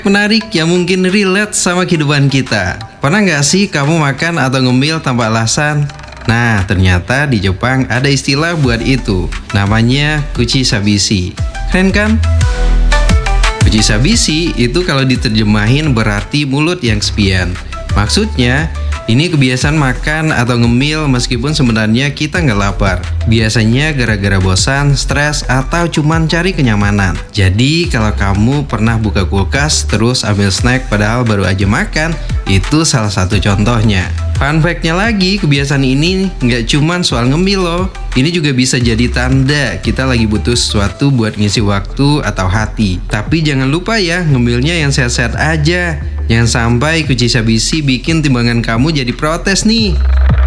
Menarik yang mungkin relate sama kehidupan kita. Pernah nggak sih kamu makan atau ngemil tanpa alasan? Nah, ternyata di Jepang ada istilah buat itu. Namanya kuchi sabisi. Keren kan? Kuchi sabisi itu kalau diterjemahin berarti mulut yang kesepian. Maksudnya, ini kebiasaan makan atau ngemil meskipun sebenarnya kita nggak lapar. Biasanya gara-gara bosan, stres, atau cuman cari kenyamanan. Jadi kalau kamu pernah buka kulkas terus ambil snack padahal baru aja makan, itu salah satu contohnya. Fun fact-nya lagi, kebiasaan ini nggak cuman soal ngemil loh. Ini juga bisa jadi tanda kita lagi butuh sesuatu buat ngisi waktu atau hati. Tapi jangan lupa ya, ngemilnya yang sehat-sehat aja. Jangan sampai kuchi sabisi bikin timbangan kamu jadi protes nih.